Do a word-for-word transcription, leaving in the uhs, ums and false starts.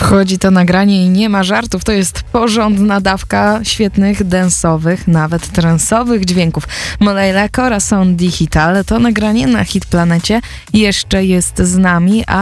Wchodzi to nagranie i nie ma żartów. To jest porządna dawka świetnych, densowych, nawet transowych dźwięków. Moleila Corazon Digital to nagranie na Hit Planecie jeszcze jest z nami, a